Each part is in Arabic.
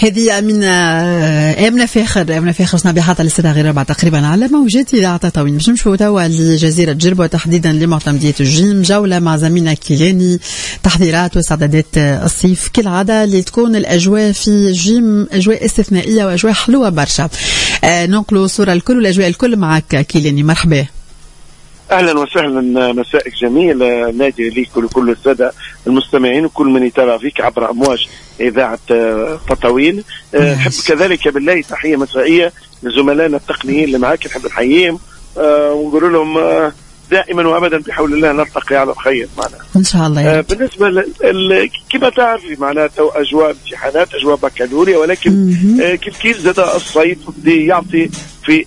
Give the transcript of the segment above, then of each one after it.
هذه آمنة فاخر صنابحات لسه غير 4 تقريبا على موجات إذاعة تطاوين. باش نمشوا توا لجزيرة جربة وتحديدا لمعتمدية الجيم، جولة مع زميلنا كيلاني، تحضيرات واستعدادات الصيف كالعادة اللي تكون الأجواء في جيم أجواء استثنائية وأجواء حلوة برشا. ننقلوا صورة الكل والأجواء الكل معك كيلاني، مرحبا. اهلا وسهلا، مسائك جميل، نادي ليك ولكل الساده المستمعين وكل من يتابع فيك عبر امواج اذاعه تطاوين. نحب كذلك بالله تحيه مسائيه لزملائنا التقنيين اللي معاك، نحب نحييهم ونقول لهم دائما وابدا بحول الله نلتقي على خير معنا ان شاء الله. بالنسبه كما تعرفي معناته اجواء امتحانات، اجواء بكالوريا، ولكن كيف زاد الصيف بده يعطي في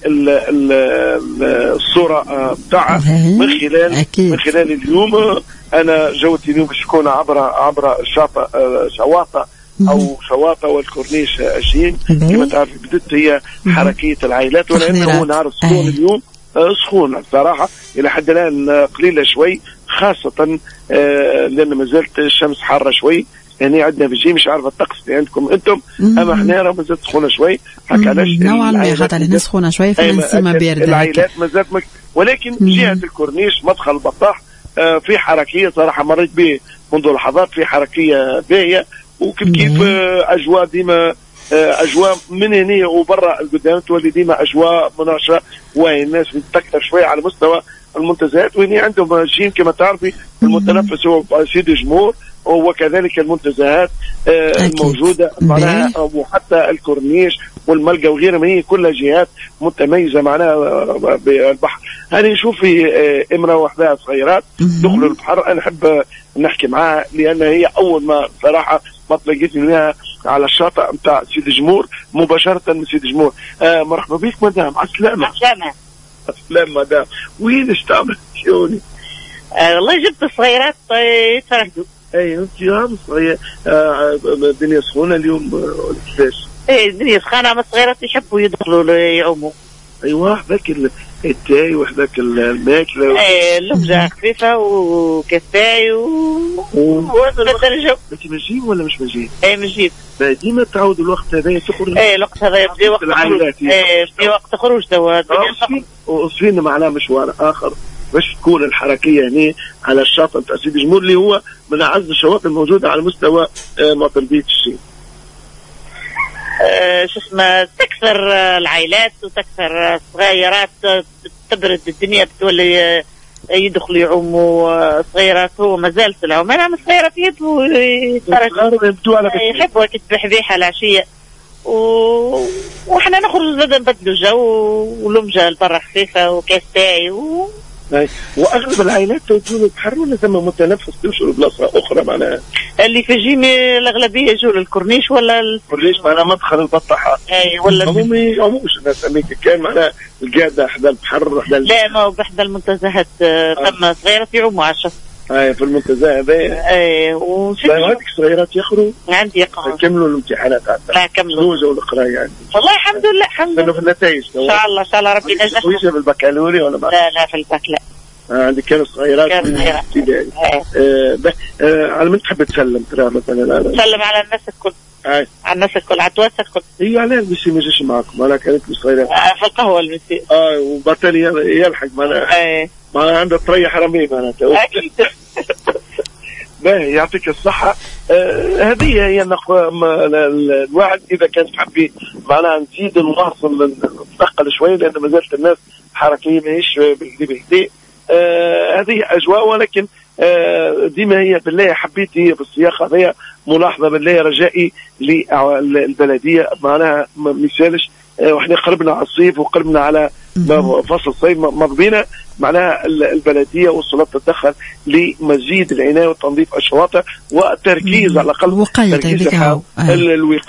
الصوره بتاعها من خلال اليوم. انا جوتي اليوم باش تكون عبر شواطئ او شواطئ والكورنيش الجيم. كما تعرفي بدت هي حركيه العائلات، ولانه هو نهار السخون اليوم سخون الصراحة إلى حد الآن قليلة شوي، خاصة لأن ما زالت الشمس حارة شوي. يعني عندنا في الجيم مش عارفة الطقس اللي عندكم أنتم، أما إحنا راه ما زالت سخونة شوي. حكى علاش نوعا ما خاطر الناس سخونة شوي في نسيمة باردة العائلات ما زالت ولكن جهة الكورنيش مدخل البطاح في حركية صراحة مريت به منذ لحظات، في حركية باهية، وكيف أجواء ديما اجواء من هنا وبرا القدام تولي ديما اجواء مناقشه، والناس بتكثر شويه على مستوى المنتزهات. وهنا عندهم الجيم كما تعرفي المتنفس هو سيدي جمهور، وكذلك المنتزهات الموجوده معناها، وحتى الكورنيش والملقا وغيرها، هي كلها جهات متميزه معناها بالبحر. انا نشوف في امراه وحدها صغيرات دخلوا البحر، انا نحب نحكي معاها لان هي اول ما صراحه ما تلاقيتني منها على الشاطئ نتاع سيدي جمهور مباشرة من سيدي جمهور. مرحبا بك مدام. عسلامة. عسلامة مدام. وين ايش تعمل شوني؟ والله جبت صغيرات يتفرجوا. اي انت يا صغير. الدنيا سخونة اليوم ولا كيفاش؟ اي الدنيا سخانة، اما الصغيرات يحبوا يدخلوا يعوموا. ايوه حداك التاي وحداك الماكله. اللبجة خفيفة وكفاي وترجعوا. انت مجيب ولا مش مجيب؟ اي مجيب. ديما تعود الوقت هذا تخرج. الوقت هذا يبدي وقت خروج. في وقت خروج توا. وصفينا معناه مشوار اخر باش تكون الحركيه هنا على الشاطئ تاع سيدي جمهور اللي هو من اعز الشواطئ الموجوده على مستوى معتمدية الجيم. شو اسمه، تكثر العائلات وتكثر الصغيرات، تبرد الدنيا بتولي يدخلوا يعوموا صغيرات. هو ما زالت العوم، انا صغيرات يحبوا تبحبيحه العشيه، واحنا نخرج زاد نبدلوا جو ولمجه البرة خفيفه وكاس تاي واغلب العائلات تجون البحر ولا ثم متنفس تمشوا لبلاصه اخرى معناها؟ اللي في جيمي الاغلبيه يجوا للكورنيش ولا الكورنيش معناها مدخل البطاحات. اي ولا هم يعوموش الناس امريكا كان معناها القاعده حدا البحر حدا لا ما هو بحدا المنتزهات ثم صغيرة يعوموا على الشط. في المنتزه هذا. هذيك الصغيرات يخرجوا عندي يقرأوا كملوا الامتحانات لا كملوا والقرايه يعني. والله الحمد لله الحمد لله. في النتائج ان شاء الله ان شاء الله ربي ينجح. كويسه بالبكالوريا ولا ما؟ لا في البك لا. عندك كانوا صغيرات ابتدائي. على من تحب تسلم ترى مثلا؟ سلم على الناس الكل. على الناس الكل، على التوسع الكل. هي على المسي ما جاش معكم، انا كانت صغيره. في القهوه المسي. وبطل يلحق معنا. ما عنده طريقه حراميه معناتها. اكيد. باهي يعطيك الصحة. هذه هي الواحد إذا كان حبي معناها نزيد نواصل نتنقل شوي، لأن ما زالت الناس حركية ماهيش بالهدي. هذه أجواء، ولكن ديما هي بالله حبيتي في السياق هذا ملاحظة بالله رجائي للبلدية معناها مثالش. وإحنا قربنا على الصيف وقربنا على فصل الصيف مضبينا معناها البلدية والسلطة تتدخل لمزيد العناية وتنظيف الشواطئ والتركيز على الأقل الوقاية